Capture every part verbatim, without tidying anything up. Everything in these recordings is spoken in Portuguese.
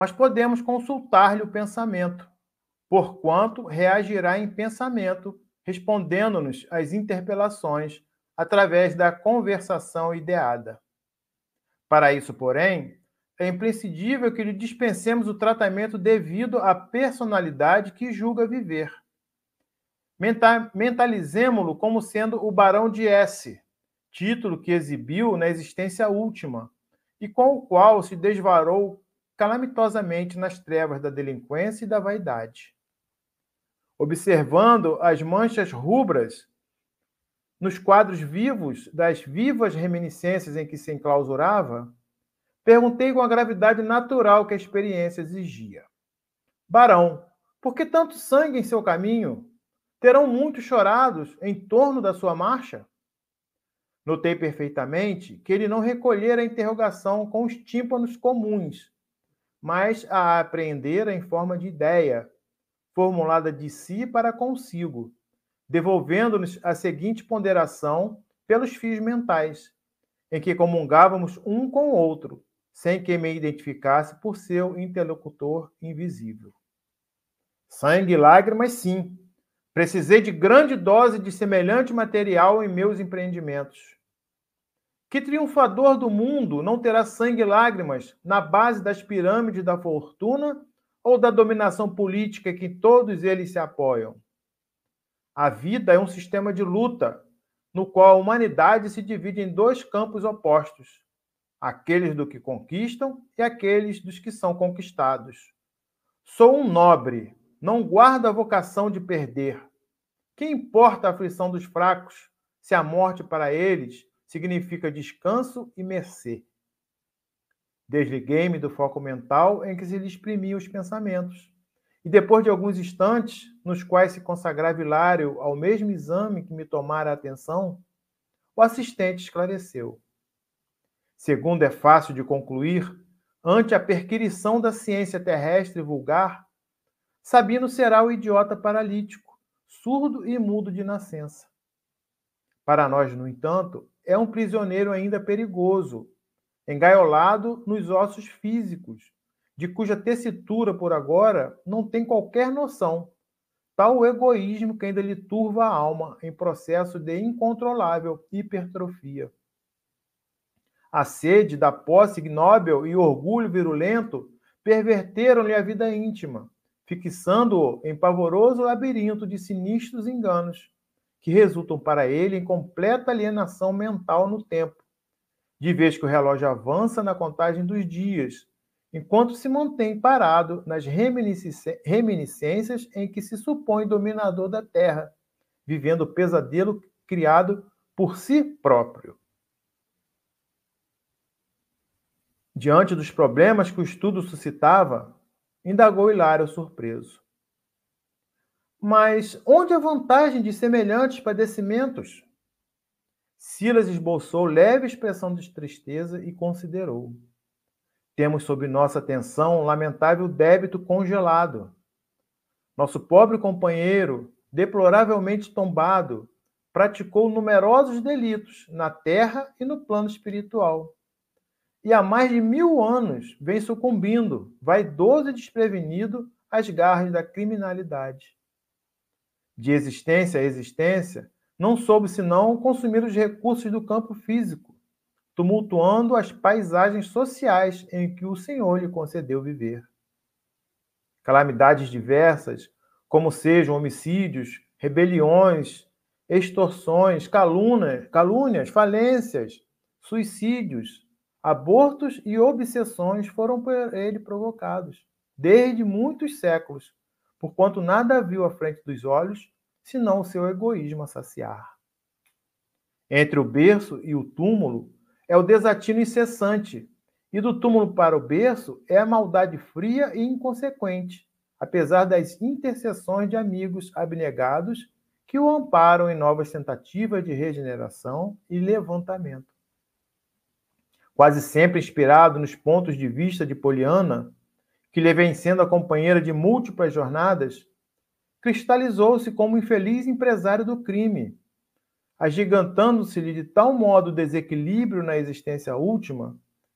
mas podemos consultar-lhe o pensamento, porquanto reagirá em pensamento, respondendo-nos às interpelações através da conversação ideada. Para isso, porém, é imprescindível que lhe dispensemos o tratamento devido à personalidade que julga viver. Mentalizemo-lo como sendo o Barão de S, título que exibiu na existência última, e com o qual se desvarou calamitosamente nas trevas da delinquência e da vaidade. Observando as manchas rubras nos quadros vivos das vivas reminiscências em que se enclausurava, perguntei com a gravidade natural que a experiência exigia. Barão, por que tanto sangue em seu caminho? Terão muitos chorados em torno da sua marcha? Notei perfeitamente que ele não recolhera a interrogação com os tímpanos comuns, mas a apreendera em forma de ideia, formulada de si para consigo, devolvendo-nos a seguinte ponderação pelos fios mentais, em que comungávamos um com o outro, sem que me identificasse por seu interlocutor invisível. Sangue e lágrimas, sim. Precisei de grande dose de semelhante material em meus empreendimentos. Que triunfador do mundo não terá sangue e lágrimas na base das pirâmides da fortuna ou da dominação política que todos eles se apoiam? A vida é um sistema de luta, no qual a humanidade se divide em dois campos opostos, aqueles do que conquistam e aqueles dos que são conquistados. Sou um nobre, não guardo a vocação de perder. Que importa a aflição dos fracos, se a morte para eles significa descanso e mercê? Desliguei-me do foco mental em que se lhe exprimiam os pensamentos, e depois de alguns instantes, nos quais se consagrava Hilário ao mesmo exame que me tomara a atenção, o assistente esclareceu. Segundo é fácil de concluir, ante a perquirição da ciência terrestre vulgar, Sabino será o idiota paralítico, surdo e mudo de nascença. Para nós, no entanto, é um prisioneiro ainda perigoso, engaiolado nos ossos físicos, de cuja tessitura, por agora, não tem qualquer noção, tal o egoísmo que ainda lhe turva a alma em processo de incontrolável hipertrofia. A sede da posse ignóbil e o orgulho virulento perverteram-lhe a vida íntima, fixando-o em pavoroso labirinto de sinistros enganos, que resultam para ele em completa alienação mental no tempo, de vez que o relógio avança na contagem dos dias, enquanto se mantém parado nas reminiscências em que se supõe dominador da terra, vivendo o pesadelo criado por si próprio. Diante dos problemas que o estudo suscitava, indagou Hilário surpreso. Mas onde a vantagem de semelhantes padecimentos? Silas esboçou leve expressão de tristeza e considerou. Temos sob nossa atenção um lamentável débito congelado. Nosso pobre companheiro, deploravelmente tombado, praticou numerosos delitos na terra e no plano espiritual. E há mais de mil anos vem sucumbindo, vaidoso e desprevenido, às garras da criminalidade. De existência a existência, não soube senão consumir os recursos do campo físico, tumultuando as paisagens sociais em que o Senhor lhe concedeu viver. Calamidades diversas, como sejam homicídios, rebeliões, extorsões, calúnias, calúnias, falências, suicídios, abortos e obsessões foram por ele provocados, desde muitos séculos, porquanto nada viu à frente dos olhos, senão o seu egoísmo a saciar. Entre o berço e o túmulo é o desatino incessante, e do túmulo para o berço é a maldade fria e inconsequente, apesar das intercessões de amigos abnegados que o amparam em novas tentativas de regeneração e levantamento. Quase sempre inspirado nos pontos de vista de Poliana, que lhe vem sendo a companheira de múltiplas jornadas, cristalizou-se como infeliz empresário do crime, agigantando-se-lhe de tal modo o desequilíbrio na existência última,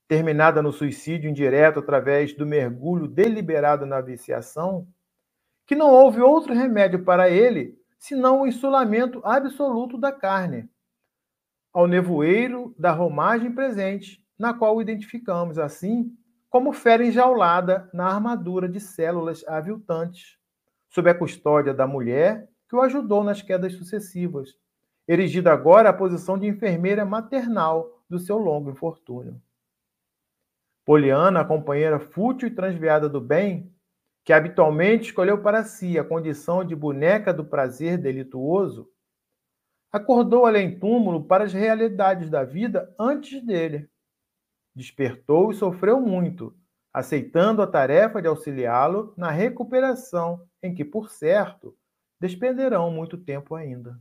terminada no suicídio indireto através do mergulho deliberado na viciação, que não houve outro remédio para ele senão o insulamento absoluto da carne, ao nevoeiro da romagem presente, na qual o identificamos, assim, como fera enjaulada na armadura de células aviltantes, sob a custódia da mulher que o ajudou nas quedas sucessivas, erigida agora à posição de enfermeira maternal do seu longo infortúnio. Poliana, a companheira fútil e transviada do bem, que habitualmente escolheu para si a condição de boneca do prazer delituoso, acordou além-túmulo para as realidades da vida antes dele. Despertou e sofreu muito, aceitando a tarefa de auxiliá-lo na recuperação, em que, por certo, despenderão muito tempo ainda.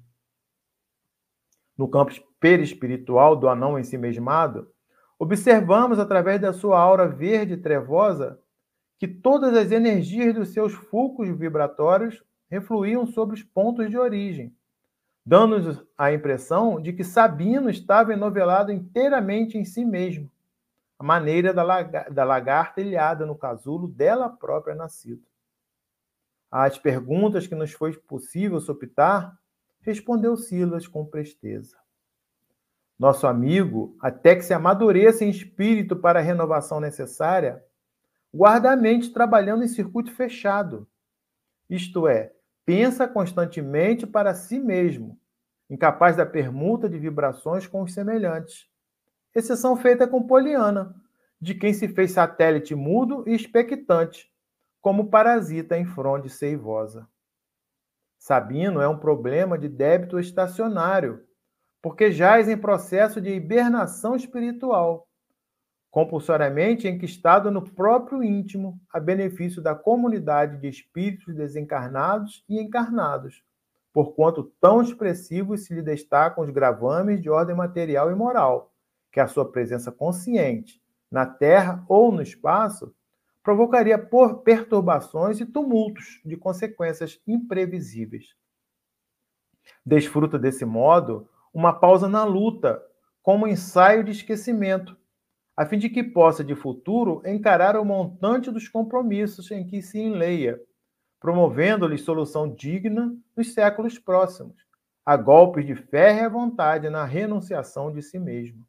No campo perispiritual do anão ensimesmado, observamos, através da sua aura verde e trevosa, que todas as energias dos seus fulcros vibratórios refluíam sobre os pontos de origem, dando-nos a impressão de que Sabino estava enovelado inteiramente em si mesmo, à maneira da, laga da lagarta ilhada no casulo dela própria nascida. Às perguntas que nos foi possível sopitar, respondeu Silas com presteza. Nosso amigo, até que se amadureça em espírito para a renovação necessária, guarda a mente trabalhando em circuito fechado, isto é, pensa constantemente para si mesmo, incapaz da permuta de vibrações com os semelhantes. Exceção feita com Poliana, de quem se fez satélite mudo e expectante, como parasita em fronde seivosa. Sabino é um problema de débito estacionário, porque jaz em processo de hibernação espiritual, compulsoriamente enquistado no próprio íntimo, a benefício da comunidade de espíritos desencarnados e encarnados, porquanto tão expressivos se lhe destacam os gravames de ordem material e moral, que a sua presença consciente, na Terra ou no espaço, provocaria por perturbações e tumultos de consequências imprevisíveis. Desfruta desse modo uma pausa na luta, como ensaio de esquecimento, a fim de que possa, de futuro, encarar o montante dos compromissos em que se enleia, promovendo-lhe solução digna nos séculos próximos, a golpes de férrea vontade na renunciação de si mesmo.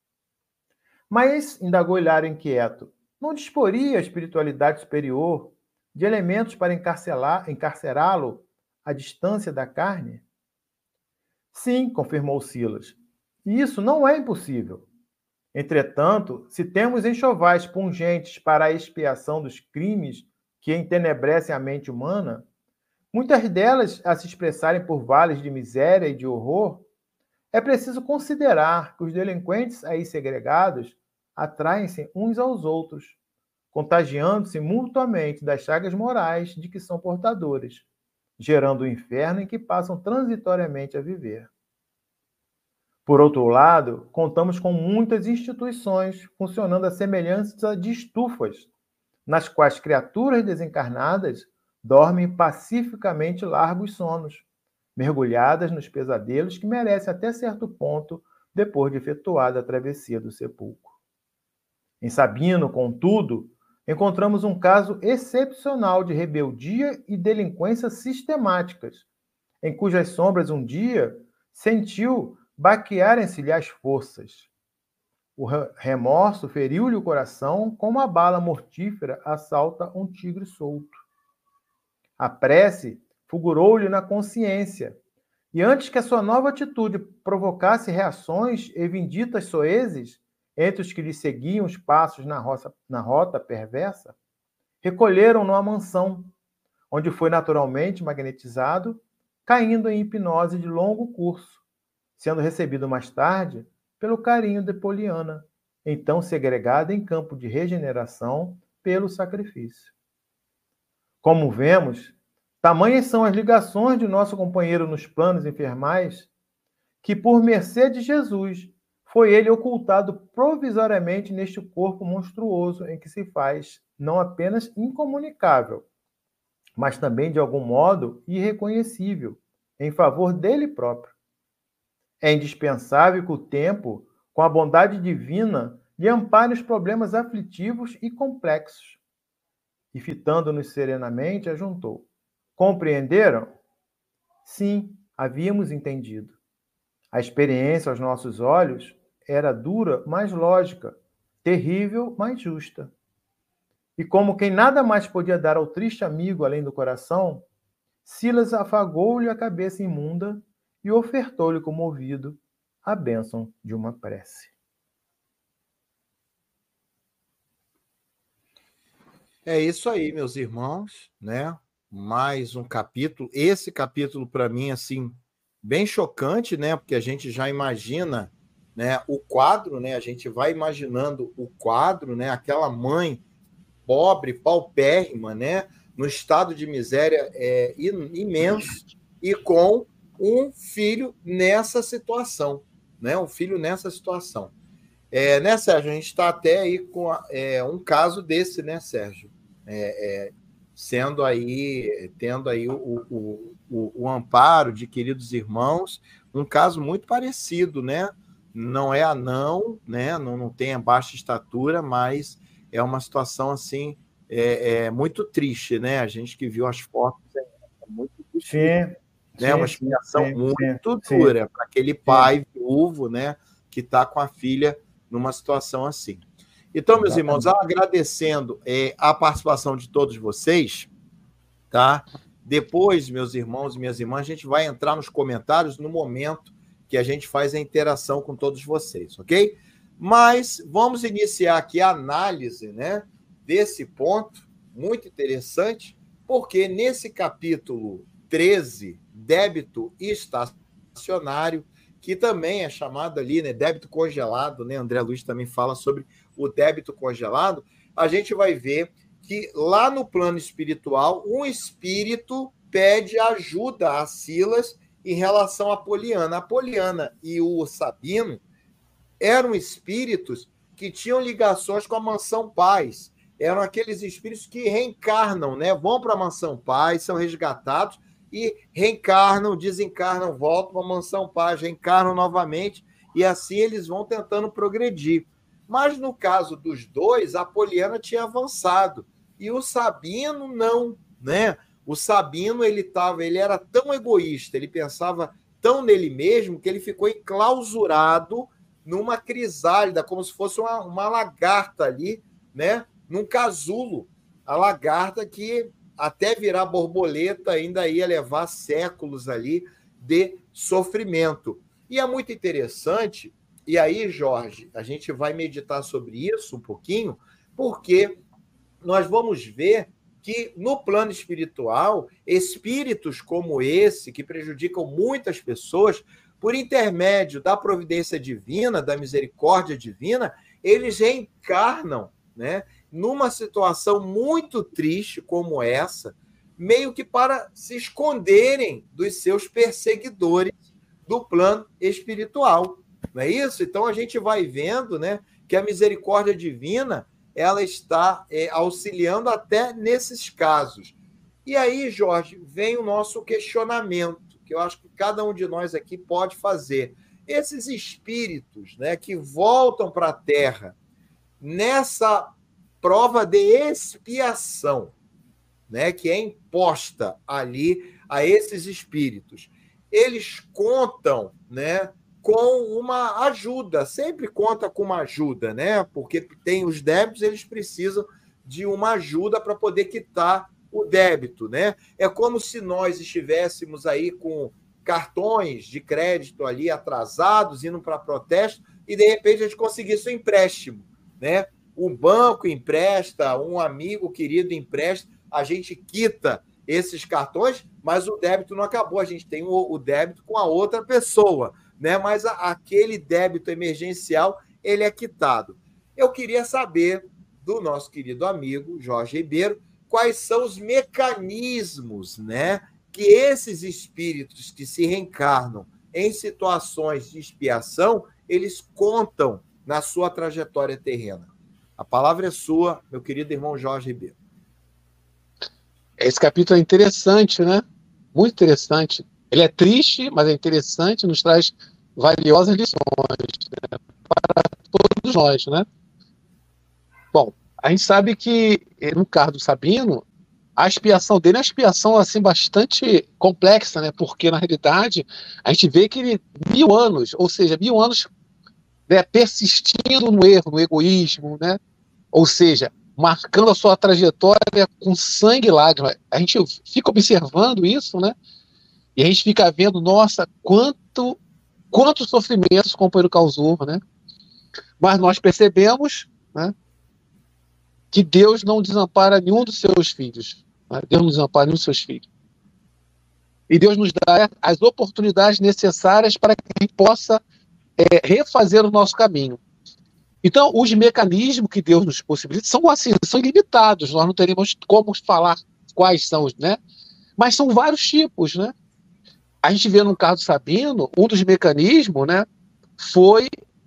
Mas, indagou Hilário inquieto, não disporia a espiritualidade superior de elementos para encarcerá-lo à distância da carne? Sim, confirmou Silas, e isso não é impossível. Entretanto, se temos enxovais pungentes para a expiação dos crimes que entenebrecem a mente humana, muitas delas a se expressarem por vales de miséria e de horror, é preciso considerar que os delinquentes aí segregados atraem-se uns aos outros, contagiando-se mutuamente das chagas morais de que são portadores, gerando o inferno em que passam transitoriamente a viver. Por outro lado, contamos com muitas instituições funcionando à semelhança de estufas, nas quais criaturas desencarnadas dormem pacificamente largos sonos, mergulhadas nos pesadelos que merecem até certo ponto depois de efetuada a travessia do sepulcro. Em Sabino, contudo, encontramos um caso excepcional de rebeldia e delinquência sistemáticas, em cujas sombras um dia sentiu baquearem-se-lhe as forças. O remorso feriu-lhe o coração como a bala mortífera assalta um tigre solto. A prece fulgurou-lhe na consciência, e antes que a sua nova atitude provocasse reações e vinditas soezes entre os que lhe seguiam os passos na, roça, na rota perversa, recolheram-no à mansão, onde foi naturalmente magnetizado, caindo em hipnose de longo curso, sendo recebido mais tarde pelo carinho de Poliana, então segregada em campo de regeneração pelo sacrifício. Como vemos, tamanhas são as ligações de nosso companheiro nos planos infernais, que por mercê de Jesus foi ele ocultado provisoriamente neste corpo monstruoso em que se faz não apenas incomunicável, mas também de algum modo irreconhecível, em favor dele próprio. É indispensável que o tempo, com a bondade divina, lhe ampare os problemas aflitivos e complexos. E, fitando-nos serenamente, ajuntou: compreenderam? Sim, havíamos entendido. A experiência aos nossos olhos era dura, mas lógica, terrível, mas justa. E como quem nada mais podia dar ao triste amigo além do coração, Silas afagou-lhe a cabeça imunda e ofertou-lhe comovido a bênção de uma prece. É isso aí, meus irmãos, né? Mais um capítulo. Esse capítulo, para mim, assim, bem chocante, né? Porque a gente já imagina, né, o quadro, né? A gente vai imaginando o quadro, né? Aquela mãe pobre, paupérrima, né? No estado de miséria é, imenso, e com um filho nessa situação, né? Um filho nessa situação. É, né, Sérgio? A gente está até aí com é, um caso desse, né, Sérgio? É, é, sendo aí, tendo aí o, o, o, o amparo de queridos irmãos, um caso muito parecido, né? Não é anão, né? Não, não tem a baixa estatura, mas é uma situação assim é, é muito triste, né? A gente que viu as fotos é, é muito difícil, sim, né? sim, Uma expiação sim, muito sim, dura para aquele pai sim. viúvo, né? Que está com a filha numa situação assim. Então, meus irmãos, agradecendo é, a participação de todos vocês, tá? Depois, meus irmãos e minhas irmãs, a gente vai entrar nos comentários no momento que a gente faz a interação com todos vocês, ok? Mas vamos iniciar aqui a análise, né, desse ponto, muito interessante, porque nesse capítulo treze, débito estacionário, que também é chamado ali, né, débito congelado, né? André Luiz também fala sobre o débito congelado. A gente vai ver que lá no plano espiritual, um espírito pede ajuda a Silas em relação a Poliana. A Poliana e o Sabino eram espíritos que tinham ligações com a Mansão Paz. Eram aqueles espíritos que reencarnam, né? Vão para a Mansão Paz, são resgatados e reencarnam, desencarnam, voltam para a Mansão Paz, reencarnam novamente, e assim eles vão tentando progredir. Mas no caso dos dois, a Poliana tinha avançado e o Sabino não, né? O Sabino, ele tava, ele era tão egoísta, ele pensava tão nele mesmo que ele ficou enclausurado numa crisálida, como se fosse uma, uma lagarta ali, né? Num casulo. A lagarta que até virar borboleta ainda ia levar séculos ali de sofrimento. E é muito interessante, e aí, Jorge, a gente vai meditar sobre isso um pouquinho, porque nós vamos ver que no plano espiritual, espíritos como esse, que prejudicam muitas pessoas, por intermédio da providência divina, da misericórdia divina, eles reencarnam, né, numa situação muito triste como essa, meio que para se esconderem dos seus perseguidores do plano espiritual. Não é isso? Então a gente vai vendo, né, que a misericórdia divina ela está é, auxiliando até nesses casos. E aí, Jorge, vem o nosso questionamento, que eu acho que cada um de nós aqui pode fazer. Esses espíritos, né, que voltam para a Terra nessa prova de expiação, né, que é imposta ali a esses espíritos, eles contam, né, com uma ajuda, sempre conta com uma ajuda, né? Porque tem os débitos, eles precisam de uma ajuda para poder quitar o débito, né? É como se nós estivéssemos aí com cartões de crédito ali atrasados, indo para protesto, e de repente a gente conseguisse um empréstimo, né? O banco empresta, um amigo querido empresta, a gente quita esses cartões, mas o débito não acabou, a gente tem o, o débito com a outra pessoa, né? Mas a, aquele débito emergencial, ele é quitado. Eu queria saber do nosso querido amigo Jorge Ribeiro quais são os mecanismos, né, que esses espíritos que se reencarnam em situações de expiação, eles contam na sua trajetória terrena. A palavra é sua, meu querido irmão Jorge Ribeiro. Esse capítulo é interessante, né? Muito interessante. Ele é triste, mas é interessante, nos traz valiosas lições, né, para todos nós, né? Bom, a gente sabe que, no caso do Sabino, a expiação dele é uma expiação assim, bastante complexa, né? Porque, na realidade, a gente vê que ele, mil anos, ou seja, mil anos, né, persistindo no erro, no egoísmo, né? Ou seja, marcando a sua trajetória com sangue e lágrimas. A gente fica observando isso, né? E a gente fica vendo, nossa, quanto, quantos sofrimentos o companheiro causou, né? Mas nós percebemos, né, que Deus não desampara nenhum dos seus filhos. Né? Deus não desampara nenhum dos seus filhos. E Deus nos dá as oportunidades necessárias para que a gente possa é, refazer o nosso caminho. Então, os mecanismos que Deus nos possibilita são assim, são ilimitados. Nós não teríamos como falar quais são, né? Mas são vários tipos, né? A gente vê no caso do Sabino, um dos mecanismos, né, foi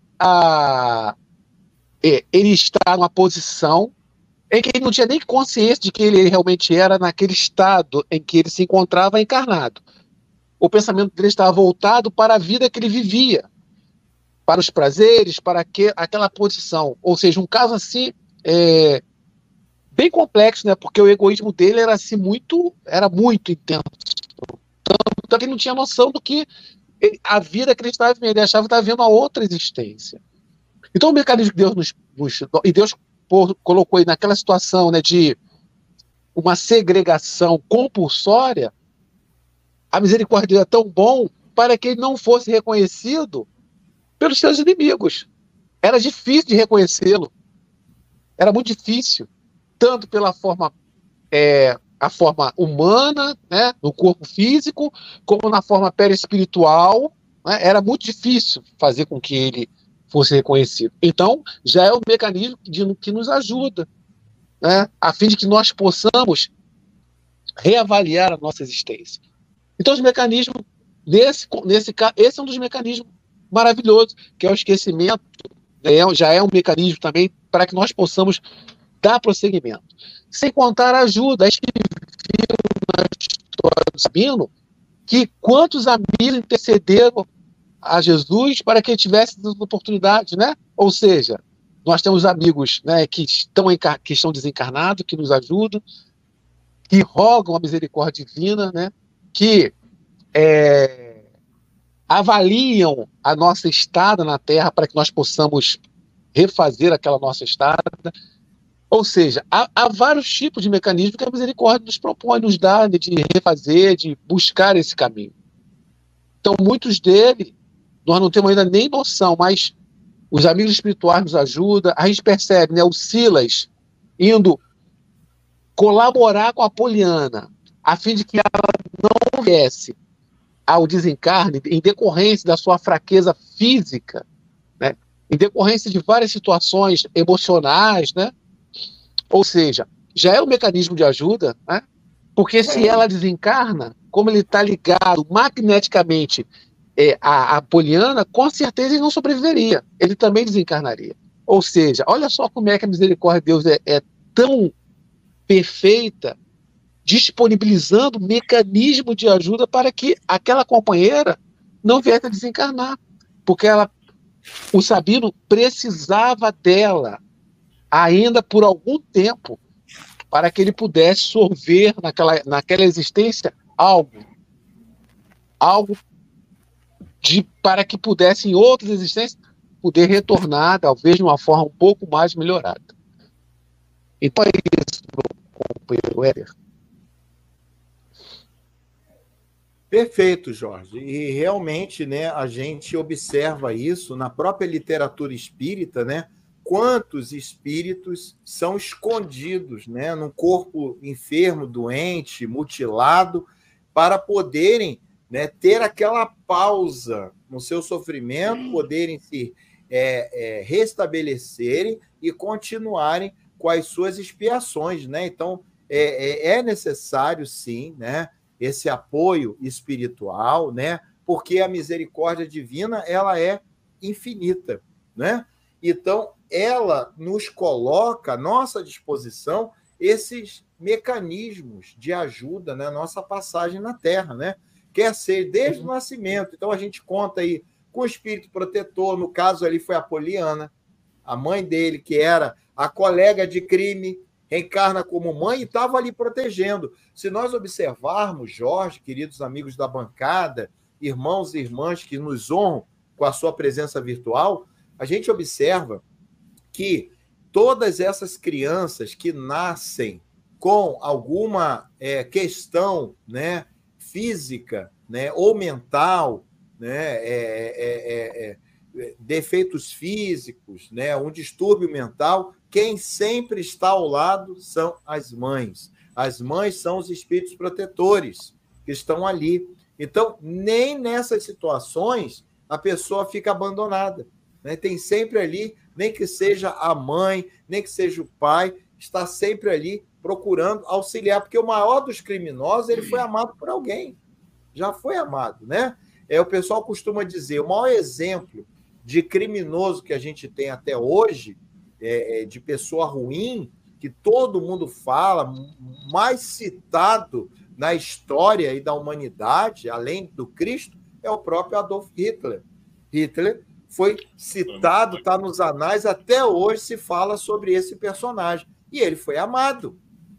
a, é, ele estar numa posição em que ele não tinha nem consciência de que ele realmente era naquele estado em que ele se encontrava encarnado. O pensamento dele estava voltado para a vida que ele vivia, para os prazeres, para que, aquela posição. Ou seja, um caso assim, é, bem complexo, né? Porque o egoísmo dele era assim muito, era muito intenso. Tanto que ele não tinha noção do que ele, a vida que ele estava vivendo. Ele achava que estava vivendo uma outra existência. Então o mecanismo que Deus nos, nos e Deus por, colocou ele naquela situação, né, de uma segregação compulsória, a misericórdia é tão bom para que ele não fosse reconhecido pelos seus inimigos. Era difícil de reconhecê-lo. Era muito difícil, tanto pela forma, é, a forma humana, né, no corpo físico, como na forma perispiritual, né, era muito difícil fazer com que ele fosse reconhecido. Então, já é um mecanismo de, que nos ajuda, né, a fim de que nós possamos reavaliar a nossa existência. Então, os mecanismos, nesse, nesse caso, esse é um dos mecanismos maravilhosos, que é o esquecimento, é, já é um mecanismo também para que nós possamos dar prosseguimento. Sem contar a ajuda. A gente viu na história do Sabino que quantos amigos intercederam a Jesus para que ele tivesse essa oportunidade, né? Ou seja, nós temos amigos, né, que, estão que estão desencarnados, que nos ajudam, que rogam a misericórdia divina, né, que é, avaliam a nossa estada na Terra para que nós possamos refazer aquela nossa estada. Ou seja, há, há vários tipos de mecanismos que a misericórdia nos propõe, nos dá, de refazer, de buscar esse caminho. Então, muitos deles, nós não temos ainda nem noção, mas os amigos espirituais nos ajudam. A gente percebe, né, o Silas indo colaborar com a Poliana, a fim de que ela não viesse ao desencarne em decorrência da sua fraqueza física, né, em decorrência de várias situações emocionais, né? Ou seja, já é um mecanismo de ajuda, né? Porque se ela desencarna, como ele está ligado magneticamente é, à, à Poliana, com certeza ele não sobreviveria, ele também desencarnaria. Ou seja, olha só como é que a misericórdia de Deus é, é tão perfeita, disponibilizando mecanismo de ajuda para que aquela companheira não viesse a desencarnar, porque ela, o Sabino precisava dela ainda por algum tempo para que ele pudesse sorver naquela, naquela existência algo, algo de, para que pudesse em outras existências poder retornar, talvez de uma forma um pouco mais melhorada. Então é isso, meu companheiro Éder. Perfeito, Jorge. E realmente, né, a gente observa isso na própria literatura espírita, né? Quantos espíritos são escondidos, né, num corpo enfermo, doente, mutilado, para poderem, né, ter aquela pausa no seu sofrimento, poderem se é, é, restabelecerem e continuarem com as suas expiações, né? Então, é, é necessário, sim, né, esse apoio espiritual, né? Porque a misericórdia divina, ela é infinita, né? Então, ela nos coloca à nossa disposição esses mecanismos de ajuda na nossa passagem na Terra, né? Quer ser desde o nascimento. Então, a gente conta aí com o espírito protetor, no caso ali foi a Poliana, a mãe dele, que era a colega de crime reencarna como mãe e estava ali protegendo. Se nós observarmos, Jorge, queridos amigos da bancada, irmãos e irmãs que nos honram com a sua presença virtual, a gente observa que todas essas crianças que nascem com alguma é, questão, né, física, né, ou mental, né, é, é, é, é, defeitos físicos, né, um distúrbio mental, quem sempre está ao lado são as mães. As mães são os espíritos protetores que estão ali. Então, nem nessas situações a pessoa fica abandonada, né? Tem sempre ali, nem que seja a mãe, nem que seja o pai, está sempre ali procurando auxiliar, porque o maior dos criminosos, ele foi amado por alguém. Já foi amado, né? É, o pessoal costuma dizer, o maior exemplo de criminoso que a gente tem até hoje, é, de pessoa ruim, que todo mundo fala, mais citado na história e da humanidade, além do Cristo, é o próprio Adolf Hitler. Hitler foi citado, está nos anais, até hoje se fala sobre esse personagem. E ele foi amado.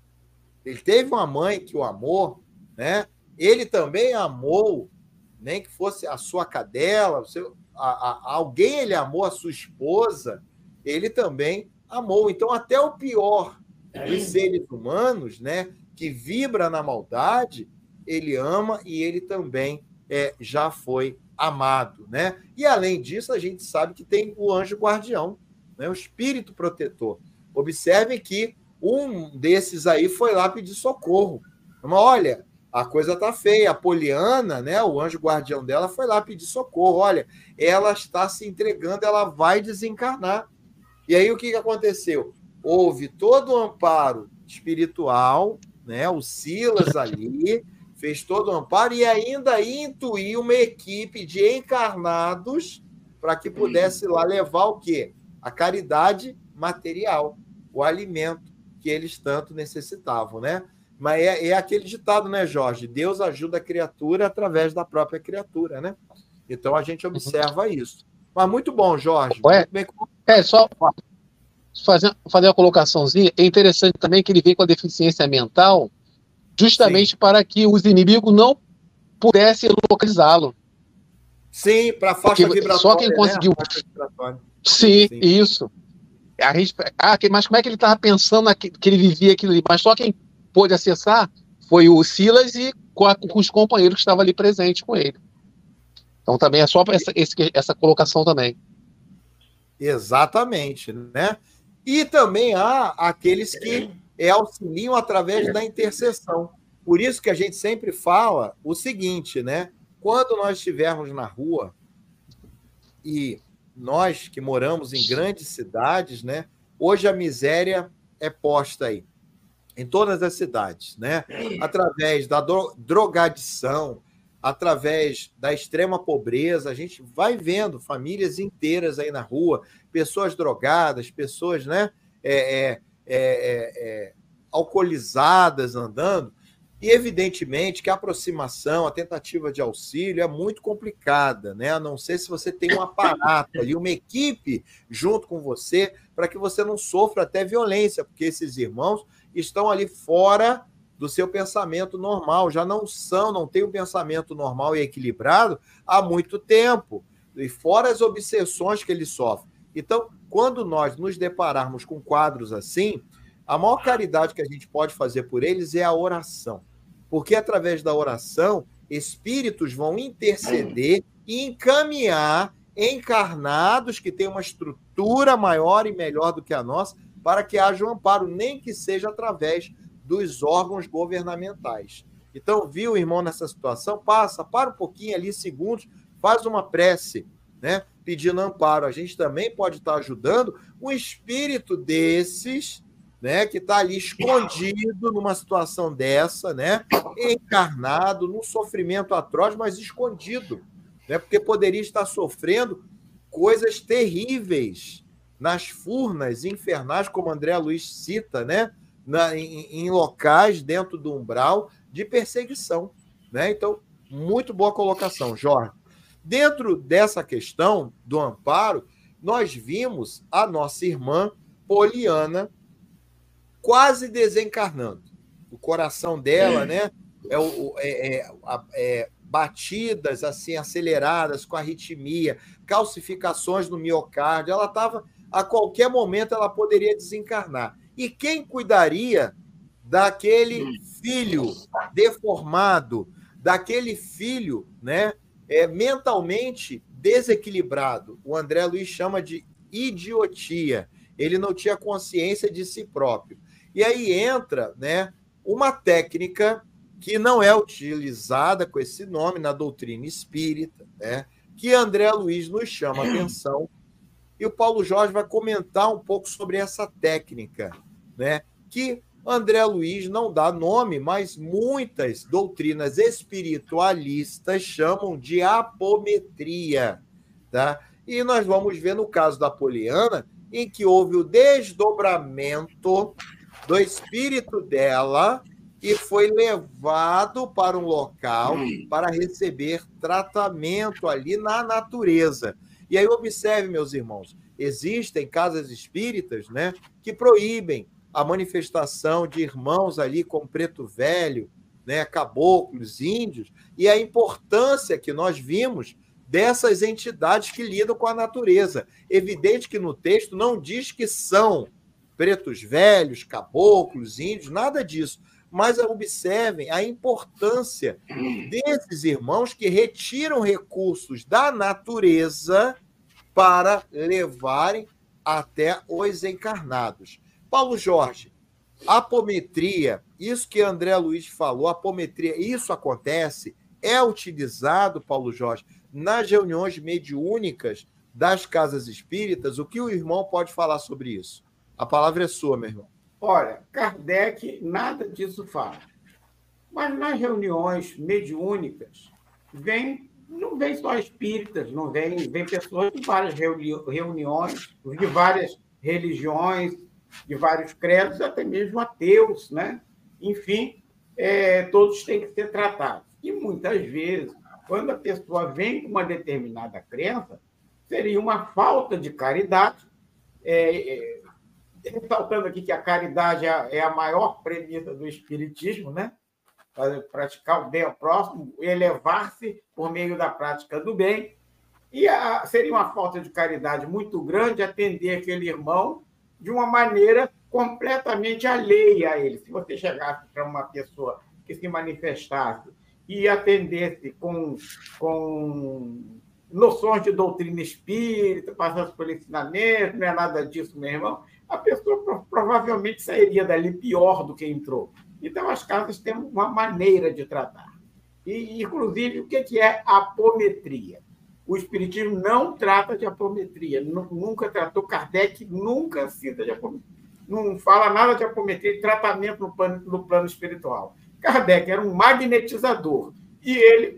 Ele teve uma mãe que o amou, né? Ele também amou, nem que fosse a sua cadela, o seu, a, a, alguém ele amou, a sua esposa, ele também amou. Então, até o pior dos seres humanos, né, que vibra na maldade, ele ama e ele também é, já foi amado, né? E, além disso, a gente sabe que tem o anjo guardião, né, o espírito protetor. Observem que um desses aí foi lá pedir socorro. Mas, olha, a coisa tá feia. A Poliana, né, o anjo guardião dela, foi lá pedir socorro. Olha, ela está se entregando, ela vai desencarnar. E aí o que, que aconteceu? Houve todo o amparo espiritual, né? O Silas ali fez todo o amparo e ainda intuiu uma equipe de encarnados para que pudesse lá levar o quê? A caridade material, o alimento que eles tanto necessitavam, né? Mas é, é aquele ditado, né, Jorge? Deus ajuda a criatura através da própria criatura, né? Então a gente observa isso. Mas muito bom, Jorge. Ué, muito bem... É, só fazer, fazer uma colocaçãozinha. É interessante também que ele vem com a deficiência mental justamente Sim. para que os inimigos não pudessem localizá-lo. Sim, para a faixa vibratória. Só quem conseguiu. Né? Sim, Sim, isso. A gente... ah, mas como é que ele estava pensando que ele vivia aquilo ali? Mas só quem pôde acessar foi o Silas e com, a, com os companheiros que estavam ali presentes com ele. Então também é só essa, esse, essa colocação também. Exatamente, né? E também há aqueles que é, auxiliam através da intercessão. Por isso que a gente sempre fala o seguinte, né? Quando nós estivermos na rua e nós que moramos em grandes cidades, né? Hoje a miséria é posta aí em todas as cidades, né? Através da drogadição, através da extrema pobreza, a gente vai vendo famílias inteiras aí na rua, pessoas drogadas, pessoas, né, é, é, é, é, alcoolizadas andando, e evidentemente que a aproximação, a tentativa de auxílio é muito complicada, né? A não ser se você tem um aparato ali, uma equipe junto com você, para que você não sofra até violência, porque esses irmãos estão ali fora do seu pensamento normal, já não são, não têm um pensamento normal e equilibrado há muito tempo, e fora as obsessões que eles sofrem. Então, quando nós nos depararmos com quadros assim, a maior caridade que a gente pode fazer por eles é a oração, porque através da oração, espíritos vão interceder e encaminhar encarnados que têm uma estrutura maior e melhor do que a nossa, para que haja um amparo, nem que seja através dos órgãos governamentais. Então, viu o irmão nessa situação? Passa, para um pouquinho ali, segundos, faz uma prece, né? Pedindo amparo. A gente também pode estar ajudando um espírito desses, né? Que está ali escondido numa situação dessa, né? Encarnado, num sofrimento atroz, mas escondido, né? Porque poderia estar sofrendo coisas terríveis nas furnas infernais, como André Luiz cita, né? Na, em, em locais dentro do umbral de perseguição, né? Então, muito boa colocação, Jorge. Dentro dessa questão do amparo, nós vimos a nossa irmã Poliana, quase desencarnando. O coração dela, né? É, é, é, é, batidas assim aceleradas, com arritmia, calcificações no miocárdio. Ela estava, a qualquer momento, ela poderia desencarnar. E quem cuidaria daquele filho deformado, daquele filho, né, é, mentalmente desequilibrado? O André Luiz chama de idiotia. Ele não tinha consciência de si próprio. E aí entra, né, uma técnica que não é utilizada com esse nome na doutrina espírita, né, que André Luiz nos chama a atenção, e o Paulo Jorge vai comentar um pouco sobre essa técnica, né, que André Luiz não dá nome, mas muitas doutrinas espiritualistas chamam de apometria, tá? E nós vamos ver no caso da Poliana, em que houve o desdobramento do espírito dela e foi levado para um local para receber tratamento ali na natureza. E aí observe, meus irmãos, existem casas espíritas, né, que proíbem a manifestação de irmãos ali com preto velho, né, caboclos, índios, e a importância que nós vimos dessas entidades que lidam com a natureza. Evidente que no texto não diz que são pretos velhos, caboclos, índios, nada disso. Mas observem a importância desses irmãos que retiram recursos da natureza para levarem até os encarnados. Paulo Jorge, apometria, isso que André Luiz falou, apometria, isso acontece, é utilizado, Paulo Jorge, nas reuniões mediúnicas das casas espíritas. O que o irmão pode falar sobre isso? A palavra é sua, meu irmão. Olha, Kardec nada disso fala. Mas nas reuniões mediúnicas, vem, não vem só espíritas, não vem, vem pessoas de várias reuniões, de várias religiões, de vários credos, até mesmo ateus, né? Enfim, é, todos têm que ser tratados. E muitas vezes, quando a pessoa vem com uma determinada crença, seria uma falta de caridade, é, é, ressaltando aqui que a caridade é a maior premissa do espiritismo, né? Praticar o bem ao próximo, elevar-se por meio da prática do bem, e a, seria uma falta de caridade muito grande atender aquele irmão de uma maneira completamente alheia a ele. Se você chegasse para uma pessoa que se manifestasse e atendesse com, com noções de doutrina espírita, passasse por ensinamento, não é nada disso, meu irmão, a pessoa provavelmente sairia dali pior do que entrou. Então, as casas têm uma maneira de tratar. E, inclusive, o que é apometria? O espiritismo não trata de apometria, nunca tratou. Kardec nunca cita de apometria, não fala nada de apometria de tratamento no plano, no plano espiritual. Kardec era um magnetizador e ele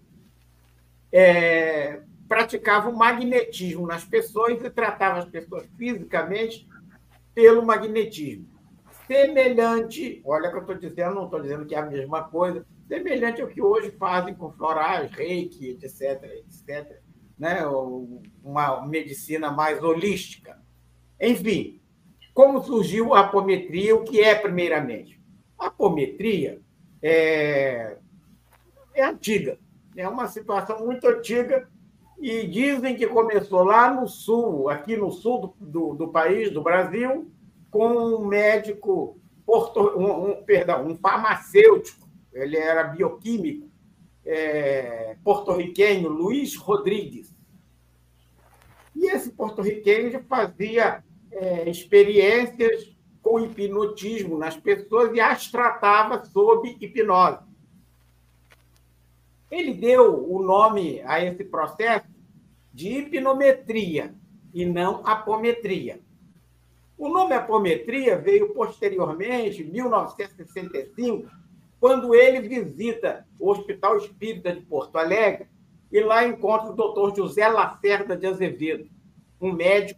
é, praticava o magnetismo nas pessoas e tratava as pessoas fisicamente pelo magnetismo. Semelhante, olha o que eu estou dizendo, não estou dizendo que é a mesma coisa, semelhante ao que hoje fazem com florais, reiki, etc, etcétera, né? Uma medicina mais holística. Enfim, como surgiu a apometria? O que é, primeiramente? A apometria é, é antiga, é uma situação muito antiga, e dizem que começou lá no sul, aqui no sul do, do, do país, do Brasil, com um médico, porto, um, um, perdão, um farmacêutico, ele era bioquímico, é, porto-riquenho, Luiz Rodrigues. E esse porto-riquenho fazia é, experiências com hipnotismo nas pessoas e as tratava sob hipnose. Ele deu o nome a esse processo de hipnometria e não apometria. O nome apometria veio posteriormente, em mil novecentos e sessenta e cinco, quando ele visita o Hospital Espírita de Porto Alegre e lá encontra o doutor José Lacerda de Azevedo, um médico,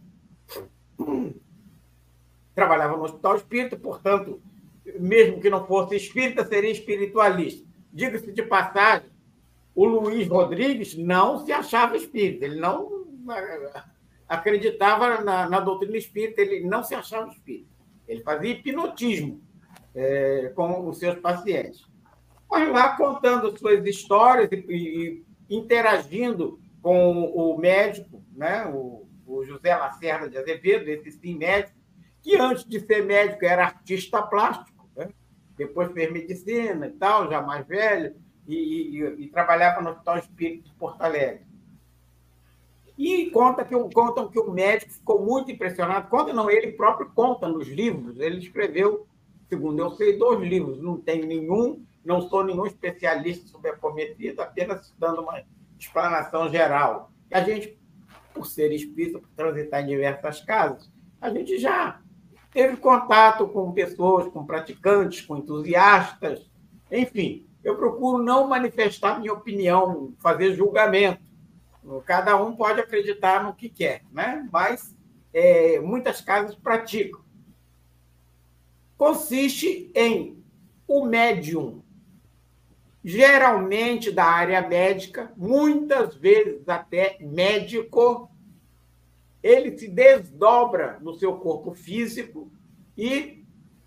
trabalhava no Hospital Espírita, portanto, mesmo que não fosse espírita, seria espiritualista. Diga-se de passagem, o Luiz Rodrigues não se achava espírita, ele não acreditava na, na doutrina espírita, ele não se achava espírita. Ele fazia hipnotismo é, com os seus pacientes. Mas lá contando suas histórias e, e interagindo com o médico, né, o, o José Lacerda de Azevedo, esse sim médico, que antes de ser médico era artista plástico, né? Depois fez medicina e tal, já mais velho, e, e, e trabalhava no Hospital Espírita de Porto Alegre. E conta que, contam que o médico ficou muito impressionado. Conta não, ele próprio conta nos livros. Ele escreveu, segundo eu sei, dois livros. Não tenho nenhum, não sou nenhum especialista sobre apometria, apenas dando uma explanação geral. E a gente, por ser espírita, por transitar em diversas casas, a gente já teve contato com pessoas, com praticantes, com entusiastas. Enfim, eu procuro não manifestar minha opinião, fazer julgamento. Cada um pode acreditar no que quer, né? Mas é, muitas casas praticam. Consiste em o médium, geralmente da área médica, muitas vezes até médico, ele se desdobra no seu corpo físico e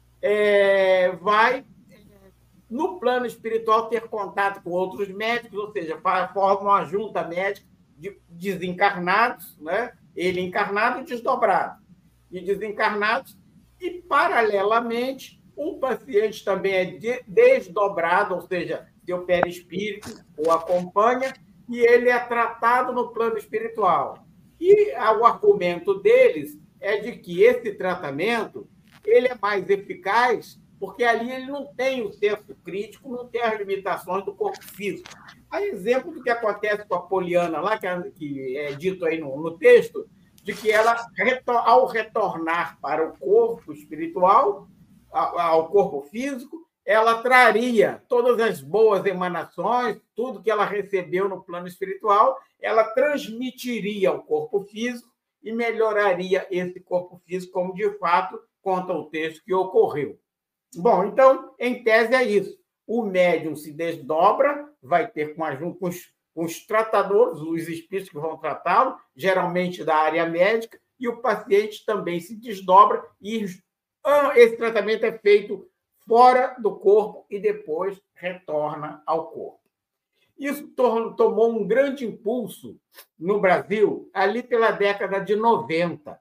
é, vai, no plano espiritual, ter contato com outros médicos, ou seja, forma uma junta médica de desencarnados, né? Ele encarnado e desdobrado, e desencarnados, e, paralelamente, um paciente também é desdobrado, ou seja, seu perispírito o acompanha, e ele é tratado no plano espiritual. E o argumento deles é de que esse tratamento ele é mais eficaz porque ali ele não tem o senso crítico, não tem as limitações do corpo físico. A exemplo do que acontece com a Poliana lá, que é, que é dito aí no, no texto, de que ela, ao retornar para o corpo espiritual, ao corpo físico, ela traria todas as boas emanações, tudo que ela recebeu no plano espiritual, ela transmitiria ao corpo físico e melhoraria esse corpo físico, como de fato conta o texto que ocorreu. Bom, então, em tese é isso. O médium se desdobra, vai ter com, a, com, os, com os tratadores, os espíritos que vão tratá-lo, geralmente da área médica, e o paciente também se desdobra, e esse tratamento é feito fora do corpo e depois retorna ao corpo. Isso tomou um grande impulso no Brasil ali pela década de noventa.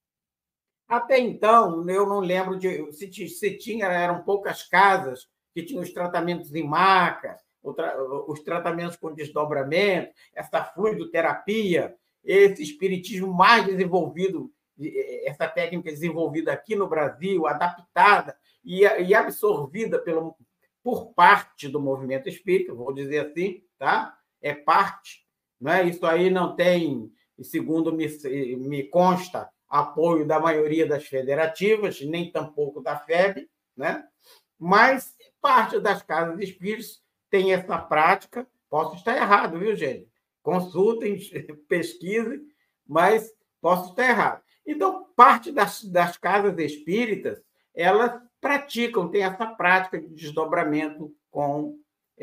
Até então, eu não lembro de se, se tinha, eram poucas casas que tinham os tratamentos em macas, os tratamentos com desdobramento, essa fluidoterapia, esse espiritismo mais desenvolvido, essa técnica desenvolvida aqui no Brasil, adaptada e, e absorvida pelo, por parte do movimento espírita, vou dizer assim, tá? É parte, né? Isso aí não tem, segundo me, me consta, apoio da maioria das federativas, nem tampouco da F E B, né? Mas parte das casas espíritas tem essa prática. Posso estar errado, viu, gente? Consultem, pesquisem, mas posso estar errado. Então, parte das, das casas espíritas, elas praticam, têm essa prática de desdobramento com,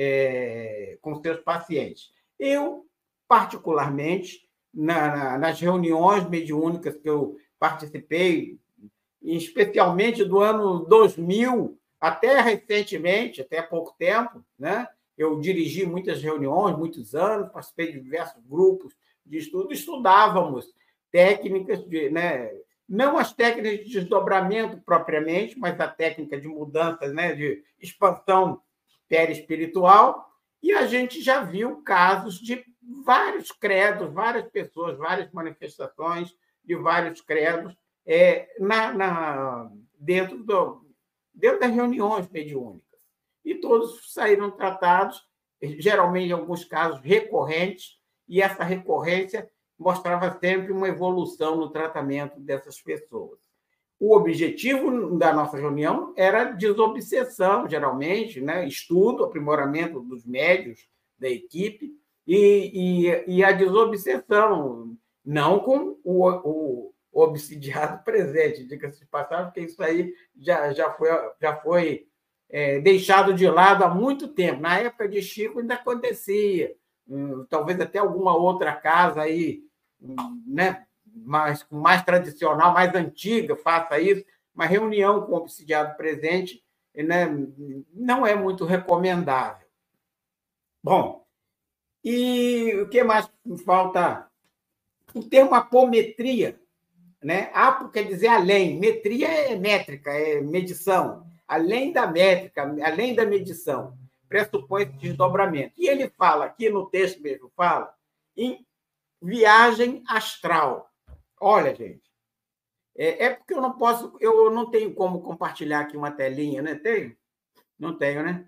é, com seus pacientes. Eu, particularmente, Na, na, nas reuniões mediúnicas que eu participei, especialmente do ano dois mil, até recentemente, até há pouco tempo, né? Eu dirigi muitas reuniões, muitos anos, participei de diversos grupos de estudo, estudávamos técnicas, de, né? Não as técnicas de desdobramento propriamente, mas a técnica de mudanças, né? De expansão perispiritual, e a gente já viu casos de vários credos, várias pessoas, várias manifestações de vários credos é, na, na, dentro, do, dentro das reuniões mediúnicas. E todos saíram tratados, geralmente, em alguns casos, recorrentes, e essa recorrência mostrava sempre uma evolução no tratamento dessas pessoas. O objetivo da nossa reunião era desobsessão, geralmente, né? Estudo, aprimoramento dos médios, da equipe, E, e, e a desobsessão, não com o, o, o obsidiado presente, diga-se de passagem, porque isso aí já, já foi, já foi é, deixado de lado há muito tempo. Na época de Chico ainda acontecia, hum, talvez até alguma outra casa aí, hum, né, mais, mais tradicional, mais antiga, faça isso. Uma reunião com o obsidiado presente, né, não é muito recomendável. Bom, e o que mais me falta? O termo apometria, né? Apo quer dizer além, metria é métrica, é medição. Além da métrica, além da medição, pressupõe desdobramento. E ele fala, aqui no texto mesmo, fala em viagem astral. Olha, gente, é, é porque eu não posso, eu não tenho como compartilhar aqui uma telinha, né? Tenho? Não tenho, né?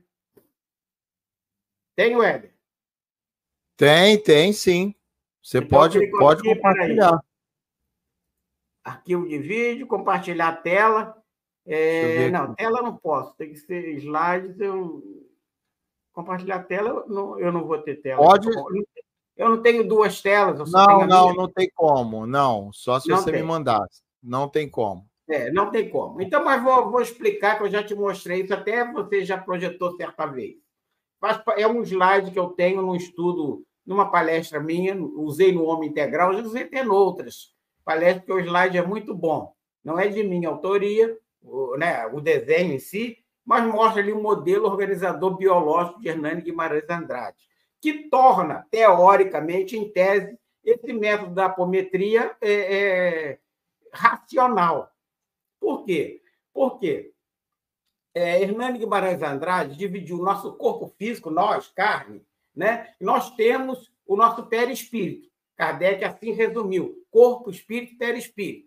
Tenho, Éder? Tem, tem, sim. Você então, pode, pode compartilhar. Arquivo de vídeo, compartilhar a tela. É, não, tela não posso, tem que ser slides. Eu... Compartilhar a tela, eu não, eu não vou ter tela. Pode. Eu não tenho duas telas. Eu só não, tenho a não, minha. Não tem como. Não, só se não você tem. me mandasse. Não tem como. É, não tem como. Então, mas vou, vou explicar, que eu já te mostrei isso, até você já projetou certa vez. É um slide que eu tenho num estudo, numa palestra minha, usei no Homem Integral, já usei até em outras palestras, porque o slide é muito bom. Não é de minha autoria, o, né, o desenho em si, mas mostra ali o modelo organizador biológico de Hernani Guimarães Andrade, que torna, teoricamente, em tese, esse método da apometria é, é, racional. Por quê? Porque é, Hernani Guimarães Andrade dividiu o nosso corpo físico, nós, carne, né? Nós temos o nosso perispírito. Kardec assim resumiu: corpo, espírito, perispírito.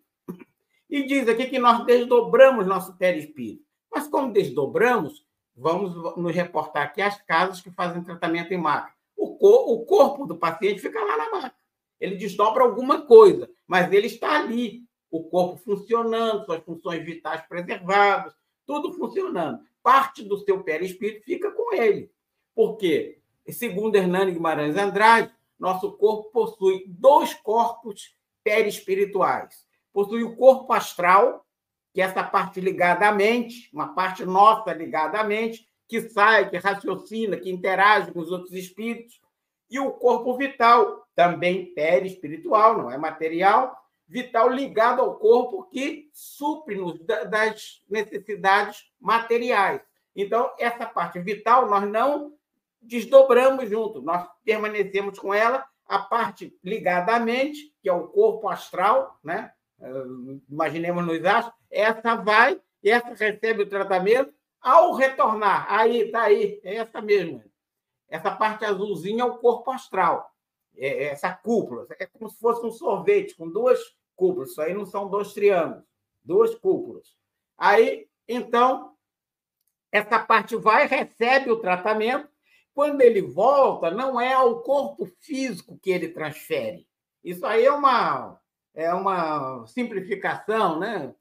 E diz aqui que nós desdobramos nosso perispírito. Mas como desdobramos, vamos nos reportar aqui às casas que fazem tratamento em maca. O, cor, o corpo do paciente fica lá na maca. Ele desdobra alguma coisa, mas ele está ali. O corpo funcionando, suas funções vitais preservadas, tudo funcionando. Parte do seu perispírito fica com ele. Por quê? Segundo Hernani Guimarães Andrade, nosso corpo possui dois corpos perispirituais. Possui o corpo astral, que é essa parte ligada à mente, uma parte nossa ligada à mente, que sai, que raciocina, que interage com os outros espíritos. E o corpo vital, também perispiritual, não é material, vital ligado ao corpo, que supre-nos das necessidades materiais. Então, essa parte vital nós não desdobramos junto, nós permanecemos com ela. A parte ligada à mente, que é o corpo astral, né? Imaginemos nos astros, essa vai, essa recebe o tratamento. Ao retornar, aí, está aí, é essa mesmo. Essa parte azulzinha é o corpo astral. É essa cúpula, é como se fosse um sorvete com duas cúpulas. Isso aí não são dois triângulos, duas cúpulas. Aí, então, essa parte vai, recebe o tratamento. Quando ele volta, não é ao corpo físico que ele transfere. Isso aí é uma, é uma simplificação, né?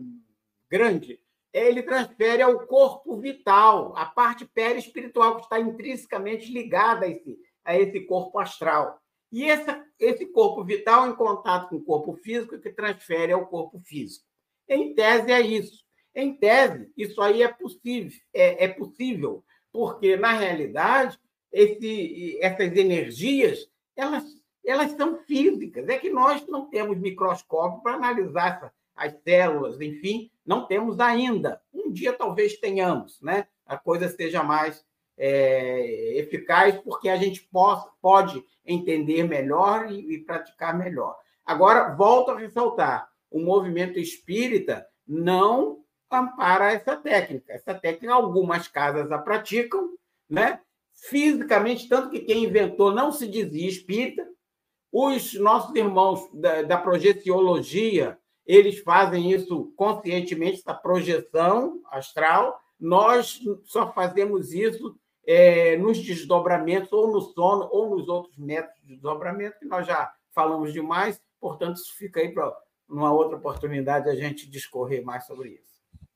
Grande. Ele transfere ao corpo vital, a parte perispiritual, que está intrinsecamente ligada a esse, a esse corpo astral. E essa, esse corpo vital, em contato com o corpo físico, que transfere ao corpo físico. Em tese, é isso. Em tese, isso aí é possível, é, é possível, porque, na realidade, esse, essas energias, elas, elas são físicas. É que nós não temos microscópio para analisar essa, as células, enfim, não temos ainda. Um dia talvez tenhamos, né? A coisa seja mais é, eficaz, porque a gente possa, pode entender melhor e, e praticar melhor. Agora, volto a ressaltar, o movimento espírita não ampara essa técnica. Essa técnica, algumas casas a praticam, né? Fisicamente, tanto que quem inventou não se dizia espírita. Os nossos irmãos da, da projeciologia, eles fazem isso conscientemente, essa projeção astral. Nós só fazemos isso é, nos desdobramentos, ou no sono, ou nos outros métodos de desdobramento, que nós já falamos demais. Portanto, isso fica aí para numa outra oportunidade a gente discorrer mais sobre isso.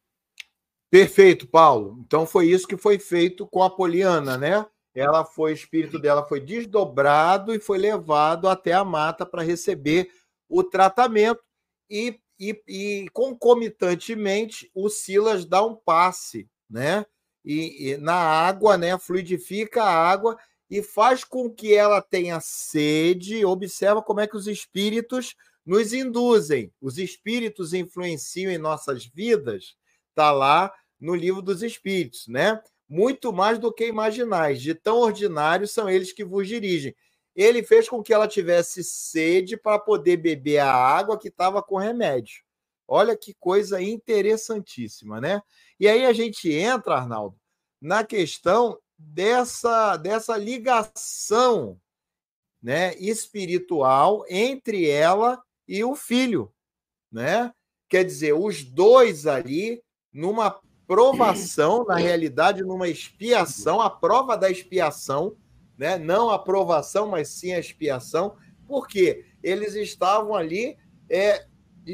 Perfeito, Paulo. Então foi isso que foi feito com a Poliana, né? Ela foi, o espírito dela foi desdobrado e foi levado até a mata para receber o tratamento. E, e, e concomitantemente, o Silas dá um passe, né? E, e na água, né? Fluidifica a água e faz com que ela tenha sede. Observa como é que os espíritos nos induzem. Os espíritos influenciam em nossas vidas, está lá no Livro dos Espíritos, né? Muito mais do que imaginais, de tão ordinários são eles que vos dirigem. Ele fez com que ela tivesse sede para poder beber a água que estava com remédio. Olha que coisa interessantíssima, né? E aí a gente entra, Arnaldo, na questão dessa, dessa ligação, né, espiritual entre ela e o filho, né? Quer dizer, os dois ali numa provação, na realidade, numa expiação, a prova da expiação, né? Não a provação, mas sim a expiação, porque eles estavam ali é,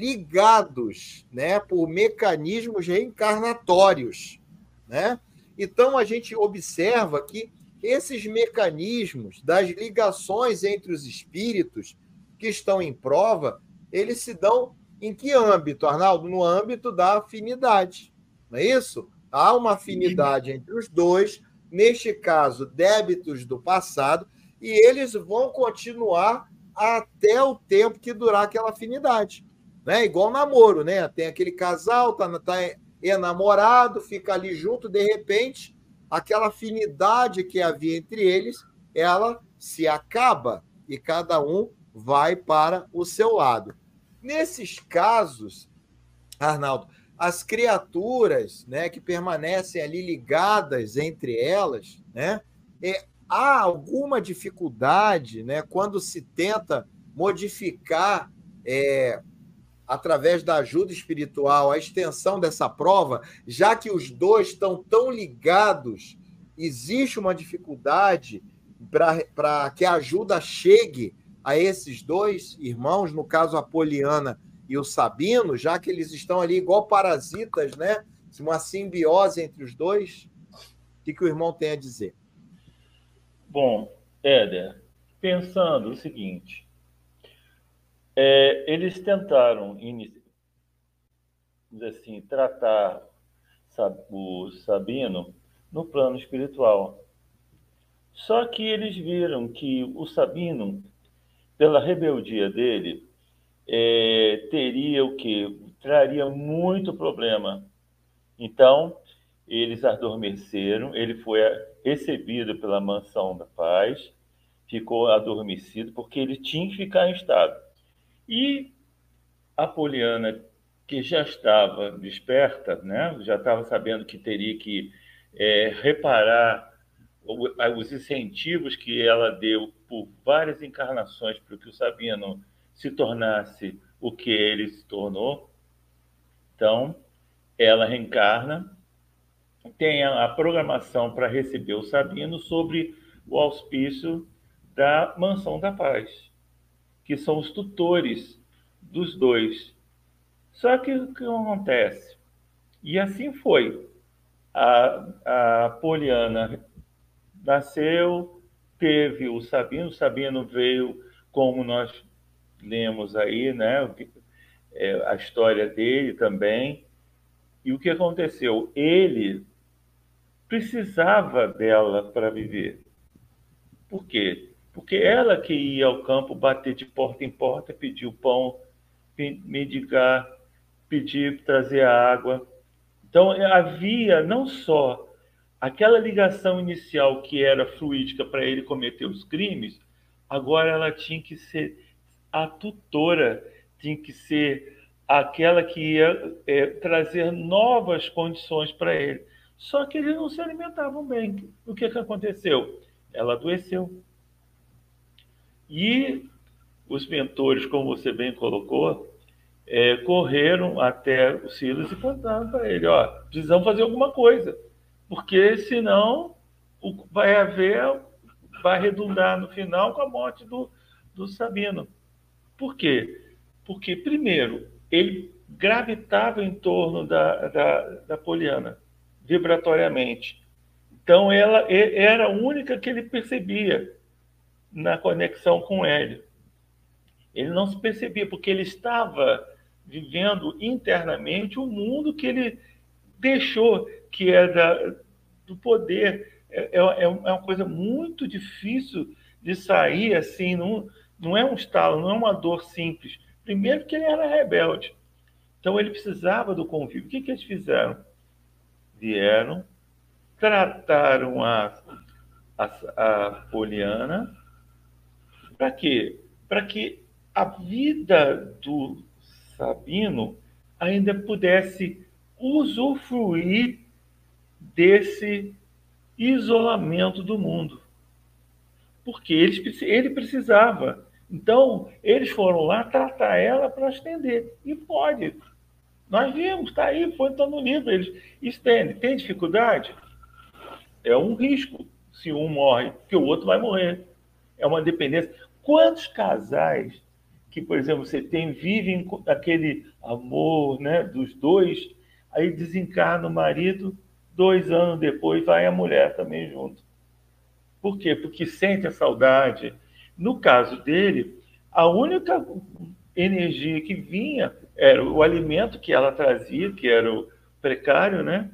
ligados, né, por mecanismos reencarnatórios, né? Então a gente observa que esses mecanismos das ligações entre os espíritos que estão em prova, eles se dão em que âmbito, Arnaldo? No âmbito da afinidade, não é isso? Há uma afinidade entre os dois, neste caso, débitos do passado, e eles vão continuar até o tempo que durar aquela afinidade. Né? Igual namoro, né? Tem aquele casal, tá, tá enamorado, fica ali junto, de repente, aquela afinidade que havia entre eles, ela se acaba e cada um vai para o seu lado. Nesses casos, Arnaldo, as criaturas, né, que permanecem ali ligadas entre elas, né, é, há alguma dificuldade, né, quando se tenta modificar é, através da ajuda espiritual, a extensão dessa prova, já que os dois estão tão ligados, existe uma dificuldade para que a ajuda chegue a esses dois irmãos, no caso a Poliana e o Sabino, já que eles estão ali igual parasitas, né? Uma simbiose entre os dois. O que, que o irmão tem a dizer? Bom, Éder, pensando o seguinte, é, eles tentaram assim, tratar o Sabino no plano espiritual. Só que eles viram que o Sabino, pela rebeldia dele, é, teria o quê? Traria muito problema. Então, eles adormeceram, ele foi recebido pela Mansão da Paz, ficou adormecido, porque ele tinha que ficar em estado. E a Poliana, que já estava desperta, né? Já estava sabendo que teria que é, reparar os incentivos que ela deu por várias encarnações para que o Sabino se tornasse o que ele se tornou. Então, ela reencarna, tem a programação para receber o Sabino sobre o auspício da Mansão da Paz, que são os tutores dos dois. Só que o que acontece? E assim foi. A, a Poliana nasceu, teve o Sabino, o Sabino veio, como nós lemos aí, né, a história dele também. E o que aconteceu? Ele precisava dela para viver. Por quê? Porque ela que ia ao campo bater de porta em porta, pedir o pão, mendigar, pedir, trazer a água. Então, havia não só aquela ligação inicial que era fluídica para ele cometer os crimes, agora ela tinha que ser a tutora, tinha que ser aquela que ia é, trazer novas condições para ele. Só que eles não se alimentavam bem. O que, que aconteceu? Ela adoeceu. E os mentores, como você bem colocou, é, correram até o Silas e contaram para ele, ó, precisamos fazer alguma coisa, porque senão o, vai haver, vai redundar no final com a morte do, do Sabino. Por quê? Porque, primeiro, ele gravitava em torno da, da, da Poliana, vibratoriamente. Então, ela era a única que ele percebia na conexão com ele. Ele não se percebia, porque ele estava vivendo internamente o mundo que ele deixou, que é da, do poder. É, é, é uma coisa muito difícil de sair assim, não, não é um estalo, não é uma dor simples. Primeiro que ele era rebelde. Então ele precisava do convívio. O que, que eles fizeram? Vieram, trataram a, a, a Poliana. Para quê? Para que a vida do Sabino ainda pudesse usufruir desse isolamento do mundo. Porque eles, ele precisava. Então, eles foram lá tratar ela para estender. E pode. Nós vimos, está aí, foi então no livro. Eles estendem. Tem dificuldade? É um risco. Se um morre, que o outro vai morrer. É uma dependência. Quantos casais que, por exemplo, você tem, vivem aquele amor, né, dos dois, aí desencarna o marido, dois anos depois vai a mulher também junto. Por quê? Porque sente a saudade. No caso dele, a única energia que vinha era o alimento que ela trazia, que era o precário, né?